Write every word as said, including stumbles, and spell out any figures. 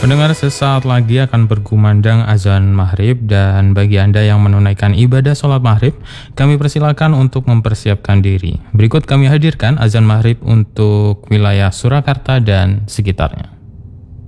Pendengar, sesaat lagi akan berkumandang azan maghrib, dan bagi Anda yang menunaikan ibadah sholat maghrib, kami persilakan untuk mempersiapkan diri. Berikut kami hadirkan azan maghrib untuk wilayah Surakarta dan sekitarnya.